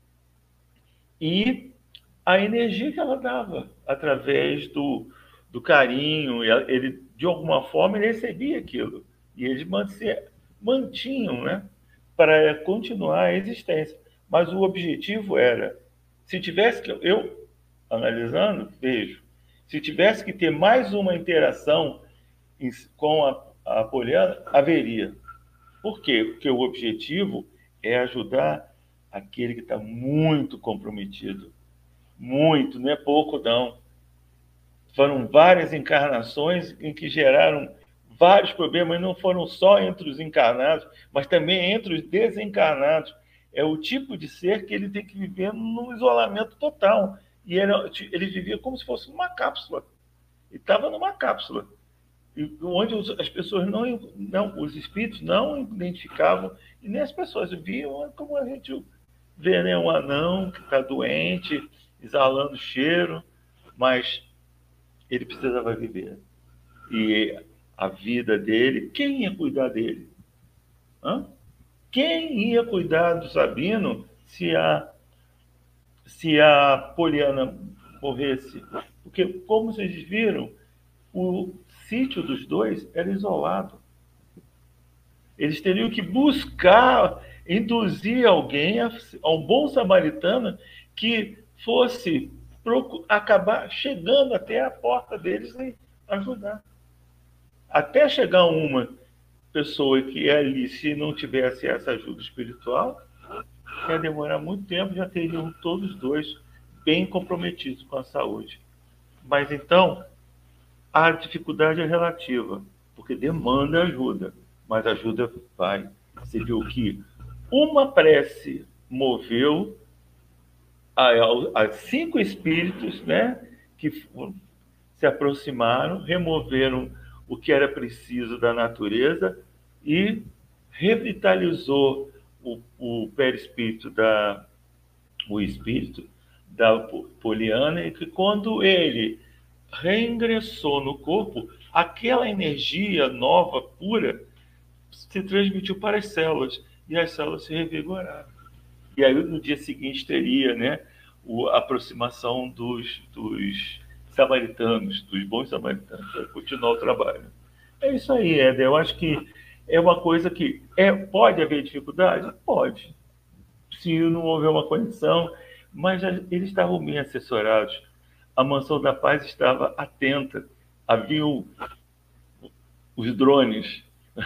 E a energia que ela dava através do, do carinho. Ele, de alguma forma, ele recebia aquilo. E eles mantinham, né? Para continuar a existência. Mas o objetivo era, se tivesse que... Eu, analisando, vejo, se tivesse que ter mais uma interação com a, a Poliana, haveria. Por quê? Porque o objetivo é ajudar aquele que está muito comprometido. Muito, não é pouco, não. Foram várias encarnações em que geraram vários problemas, não foram só entre os encarnados, mas também entre os desencarnados. É o tipo de ser que ele tem que viver num isolamento total. E ele, ele vivia como se fosse uma cápsula. E estava numa cápsula. E onde as pessoas não, não, os espíritos não identificavam, e nem as pessoas viam como a gente vê, né, um anão que está doente, exalando cheiro, mas ele precisava viver. E a vida dele, quem ia cuidar dele? Hã? Quem ia cuidar do Sabino se a se a Poliana morresse? Porque, como vocês viram, o sítio dos dois era isolado. Eles teriam que buscar, induzir alguém, a, a um bom samaritano, que fosse acabar chegando até a porta deles e ajudar. Até chegar uma pessoa que ali, se não tivesse essa ajuda espiritual, ia demorar muito tempo, já teriam todos dois bem comprometidos com a saúde. Mas então, a dificuldade é relativa, porque demanda ajuda, mas a ajuda vai. Você viu que uma prece moveu a, a, a cinco espíritos, né, que se aproximaram, removeram o que era preciso da natureza e revitalizou o, o perispírito da o espírito da Poliana, e que quando ele reingressou no corpo, aquela energia nova, pura, se transmitiu para as células, e as células se revigoraram. E aí no dia seguinte teria, né, a aproximação dos, dos samaritanos, dos bons samaritanos, para continuar o trabalho. É isso aí, Éder. Eu acho que é uma coisa que é, pode haver dificuldade? Pode. Se não houver uma conexão, mas já, eles estavam bem assessorados. A Mansão da Paz estava atenta. Havia o, os drones.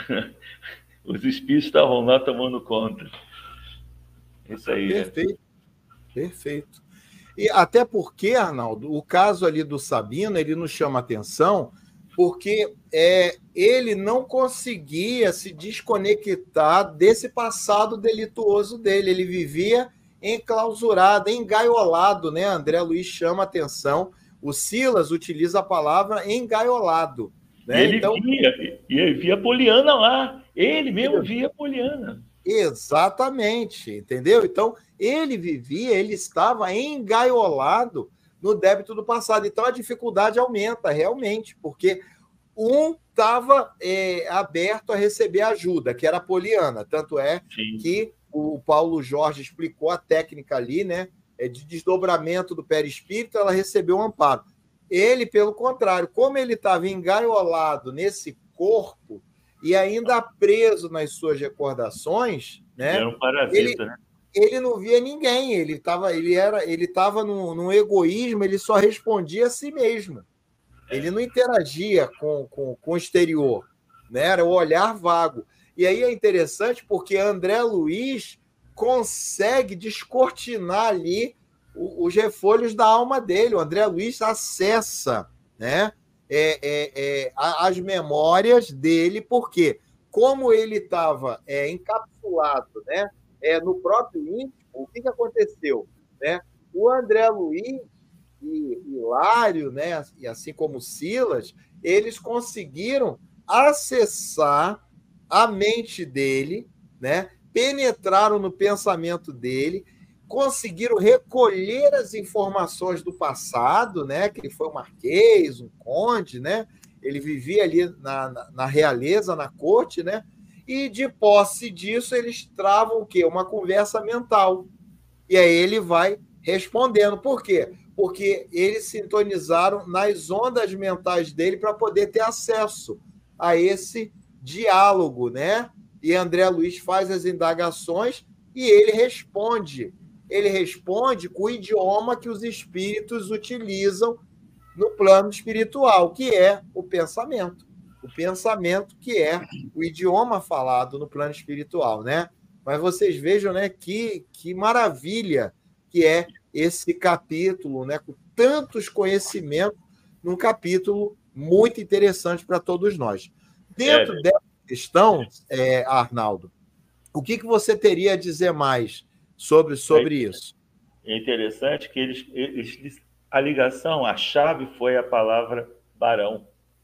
Os espíritos estavam lá tomando conta. Isso aí. Perfeito. É. Perfeito. E até porque, Arnaldo, o caso ali do Sabino, ele nos chama atenção porque é, ele não conseguia se desconectar desse passado delituoso dele. Ele vivia enclausurado, engaiolado, né? André Luiz chama atenção. O Silas utiliza a palavra engaiolado. Né? E ele então, via, e ele via a Poliana lá. Ele mesmo ele... via a Poliana. Exatamente, entendeu? Então, ele vivia, ele estava engaiolado no débito do passado. Então, a dificuldade aumenta, realmente, porque um estava é, aberto a receber ajuda, que era a Poliana. Tanto é Sim. que o Paulo Jorge explicou a técnica ali, né, de desdobramento do perispírito, ela recebeu um amparo. Ele, pelo contrário, como ele estava engaiolado nesse corpo, e ainda preso nas suas recordações, né? Era um parasita, ele, né? ele não via ninguém, ele estava ele era, ele estava num, num egoísmo, ele só respondia a si mesmo. Ele não interagia com, com, com o exterior, né? Era o olhar vago. E aí é interessante porque André Luiz consegue descortinar ali os refolhos da alma dele. O André Luiz acessa, né, é, é, é, as memórias dele, porque como ele estava é, encapsulado, né, é, no próprio íntimo, o que, que aconteceu? Né? O André Luiz e Hilário, né, e assim como Silas, eles conseguiram acessar a mente dele, né, penetraram no pensamento dele, conseguiram recolher as informações do passado, né, que ele foi um marquês, um conde, né, ele vivia ali na, na, na realeza, na corte, né, e de posse disso eles travam o quê? Uma conversa mental. E aí ele vai respondendo. Por quê? Porque eles sintonizaram nas ondas mentais dele para poder ter acesso a esse diálogo, né? E André Luiz faz as indagações e ele responde. Ele responde com o idioma que os espíritos utilizam no plano espiritual, que é o pensamento. O pensamento que é o idioma falado no plano espiritual, né? Mas vocês vejam, né, que, que maravilha que é esse capítulo, né, com tantos conhecimentos, num capítulo muito interessante para todos nós. Dentro é. dessa questão, é, Arnaldo, o que, que você teria a dizer mais sobre, sobre é, isso? É interessante que eles, eles, a ligação, a chave foi a palavra barão.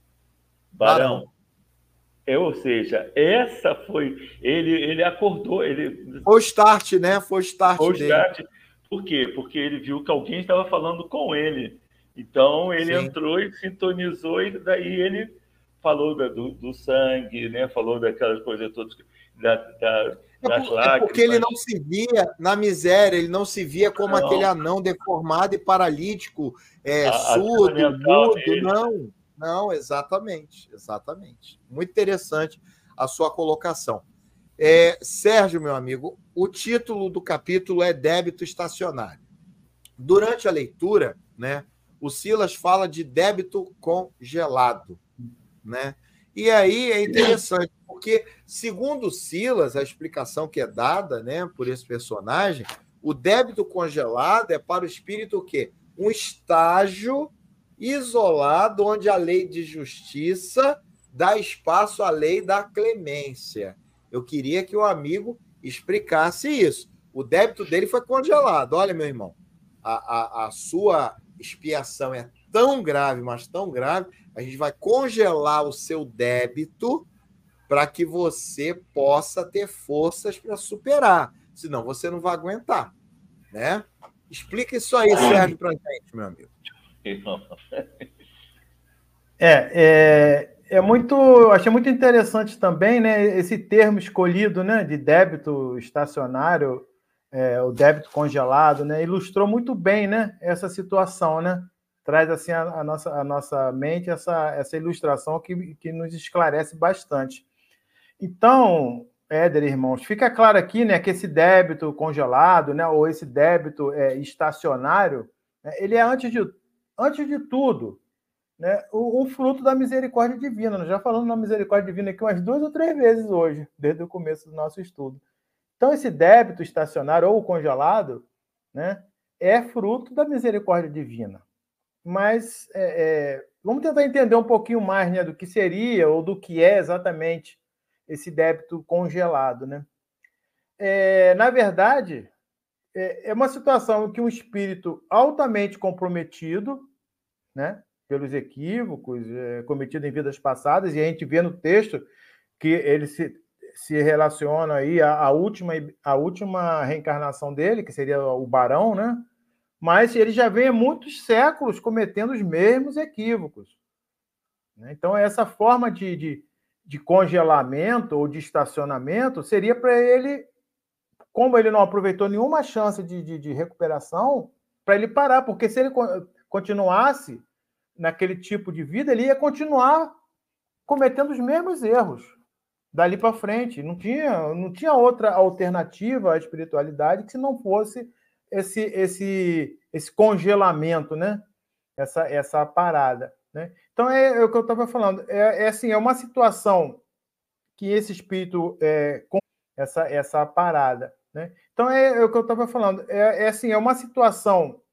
Barão. barão. É, ou seja, essa foi... Ele, ele acordou... Ele, foi o start, né? Foi o start foi o dele. Start. Por quê? Porque ele viu que alguém estava falando com ele. Então, ele Sim. entrou e sintonizou, e daí ele falou da, do, do sangue, né? Falou daquelas coisas todas, da, da, das é lágrimas. É porque ele não se via na miséria, ele não se via como não. aquele anão deformado e paralítico, é, a, surdo, a mudo, dele. não. Não, exatamente, exatamente. Muito interessante a sua colocação. É, Sérgio, meu amigo, o título do capítulo é Débito Estacionário. Durante a leitura, né, o Silas fala de débito congelado, né? E aí é interessante, porque, segundo o Silas, a explicação que é dada, né, por esse personagem, o débito congelado é para o espírito o quê? Um estágio isolado onde a lei de justiça dá espaço à lei da clemência. Eu queria que o amigo explicasse isso. O débito dele foi congelado. Olha, meu irmão, a, a, a sua expiação é tão grave, mas tão grave, a gente vai congelar o seu débito para que você possa ter forças para superar. Senão você não vai aguentar, né? Explica isso aí, Sérgio, para a gente, meu amigo. É, é, é muito, eu achei muito interessante também, né, esse termo escolhido, né, de débito estacionário, é, o débito congelado, né, ilustrou muito bem, né, essa situação, né, traz assim a, a nossa, a nossa mente essa, essa ilustração que, que nos esclarece bastante. Então, Éder, irmãos, fica claro aqui, né, que esse débito congelado, né, ou esse débito é, estacionário, né, ele é antes de Antes de tudo, né, o, o fruto da misericórdia divina. Nós já falamos na misericórdia divina aqui umas duas ou três vezes hoje, desde o começo do nosso estudo. Então, esse débito estacionário ou congelado, né, é fruto da misericórdia divina. Mas é, é, vamos tentar entender um pouquinho mais, né, do que seria ou do que é exatamente esse débito congelado, né? É, na verdade... é uma situação em que um espírito altamente comprometido, né, pelos equívocos é, cometidos em vidas passadas, e a gente vê no texto que ele se, se relaciona aí à, à, última, à última reencarnação dele, que seria o barão, né? Mas ele já vem há muitos séculos cometendo os mesmos equívocos. Né? Então, essa forma de, de, de congelamento ou de estacionamento seria para ele... como ele não aproveitou nenhuma chance de, de, de recuperação, para ele parar, porque se ele continuasse naquele tipo de vida, ele ia continuar cometendo os mesmos erros. dali para frente. Não tinha, não tinha outra alternativa à espiritualidade que se não fosse esse, esse, esse congelamento, né? Essa, essa parada, né? Então, é, é o que eu estava falando. É, é, assim, é uma situação que esse espírito... É, com essa, essa parada, né? Então, é, é o que eu estava falando. É, é, assim, é uma situação